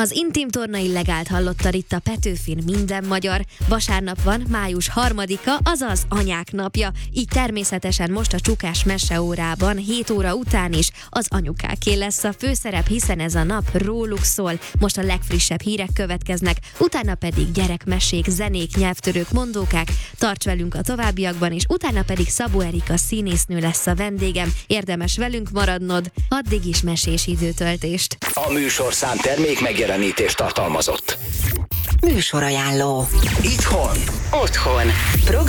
Az intim torna illegált hallotta Ritta Petőfin minden magyar. Vasárnap van, május 3-a, azaz Anyák napja. Így természetesen most a Csukás meseórában 7 óra után is az anyukáké lesz a főszerep, hiszen ez a nap róluk szól. Most a legfrissebb hírek következnek, utána pedig gyerekmesék, zenék, nyelvtörők, mondókák. Tarts velünk a továbbiakban is, utána pedig Szabó Erika színésznő lesz a vendégem. Érdemes velünk maradnod, addig is mesés időtöltést. A műsorszám termék megjelenítést tartalmazott. Műsorajánló. Itthon. Otthon. Program